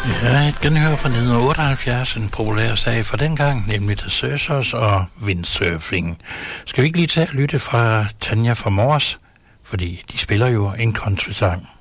Ja, et genhør fra 1978, en populær sag fra dengang, nemlig The Searchers og windsurfing. Skal vi ikke lige tage og lytte fra Tanja fra Mors? Fordi de spiller jo en country-sang.